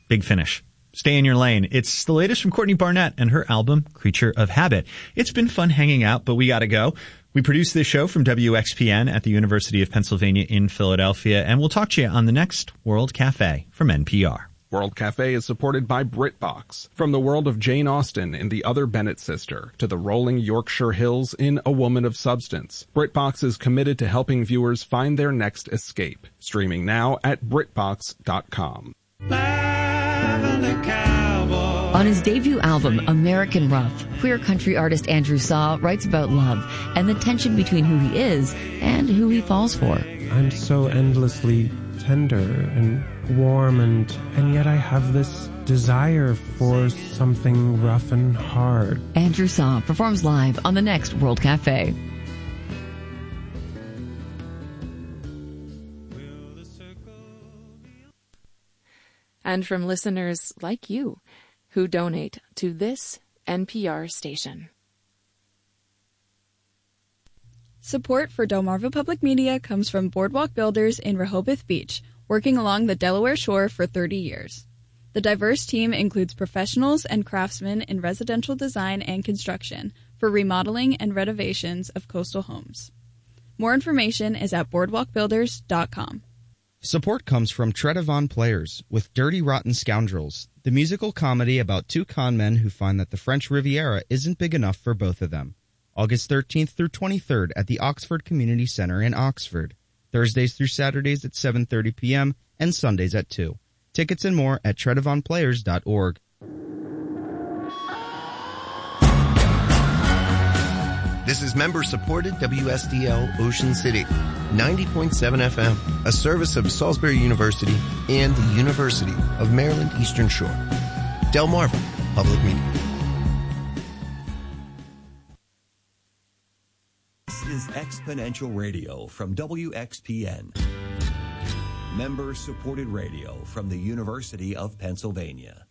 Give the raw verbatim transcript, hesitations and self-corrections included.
Big Finish. Stay in your lane. It's the latest from Courtney Barnett and her album, Creature of Habit. It's been fun hanging out, but we gotta go. We produce this show from W X P N at the University of Pennsylvania in Philadelphia, and we'll talk to you on the next World Cafe from N P R. World Cafe is supported by BritBox. From the world of Jane Austen in The Other Bennett Sister to the rolling Yorkshire Hills in A Woman of Substance, BritBox is committed to helping viewers find their next escape. Streaming now at BritBox dot com. On his debut album, American Rough, queer country artist Andrew Saw writes about love and the tension between who he is and who he falls for. I'm so endlessly tender and warm, and, and yet I have this desire for something rough and hard. Andrew Saw performs live on the next World Cafe. And from listeners like you who donate to this N P R station. Support for Delmarva Public Media comes from Boardwalk Builders in Rehoboth Beach, working along the Delaware shore for thirty years. The diverse team includes professionals and craftsmen in residential design and construction for remodeling and renovations of coastal homes. More information is at boardwalk builders dot com. Support comes from Tredavon Players with Dirty Rotten Scoundrels, the musical comedy about two con men who find that the French Riviera isn't big enough for both of them. August thirteenth through twenty-third at the Oxford Community Center in Oxford. Thursdays through Saturdays at seven thirty p.m. and Sundays at two. Tickets and more at tredavon players dot org. This is member-supported W S D L Ocean City, ninety point seven F M, a service of Salisbury University and the University of Maryland Eastern Shore. Delmarva Public Media. This is Exponential Radio from W X P N. Member-supported radio from the University of Pennsylvania.